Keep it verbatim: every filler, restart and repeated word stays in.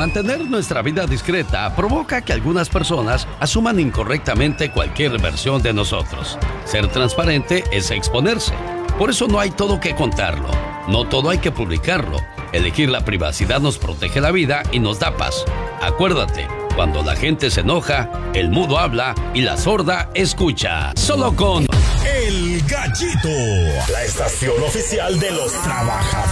mantener nuestra vida discreta provoca que algunas personas asuman incorrectamente cualquier versión de nosotros. Ser transparente es exponerse. Por eso no hay todo que contarlo. No todo hay que publicarlo. Elegir la privacidad nos protege la vida y nos da paz. Acuérdate, cuando la gente se enoja, el mudo habla y la sorda escucha. Solo con El Gallito, la estación oficial de los trabajadores.